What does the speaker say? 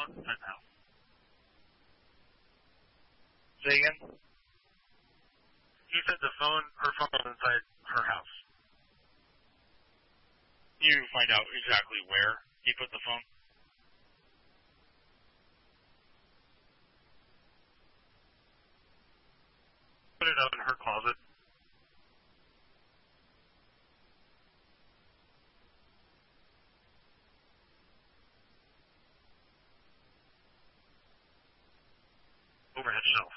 phone inside the house. Say again? He said her phone was inside her house. You find out exactly where he put the phone? Put it up in her closet. Overhead shelf.